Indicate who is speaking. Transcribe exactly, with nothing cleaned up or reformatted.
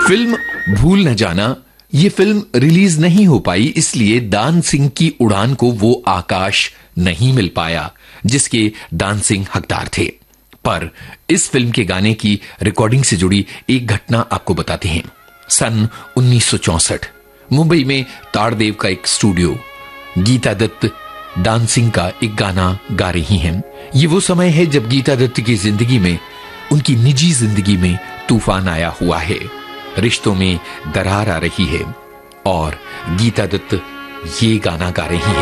Speaker 1: Film भूल न जाना, ये फिल्म रिलीज नहीं हो पाई, इसलिए दान सिंह की उड़ान को वो आकाश नहीं मिल पाया जिसके दान सिंह हकदार थे। पर इस फिल्म के गाने की रिकॉर्डिंग से जुड़ी एक घटना आपको बताते हैं। सन उन्नीस सौ चौसठ मुंबई में ताड़देव का एक स्टूडियो, गीता दत्त दान सिंह का एक गाना गा रही हैं। ये वो समय है जब गीता दत्त की जिंदगी में, उनकी निजी जिंदगी में तूफान आया हुआ है, रिश्तों में दरार आ रही है और गीता दत्त ये गाना गा रही हैं।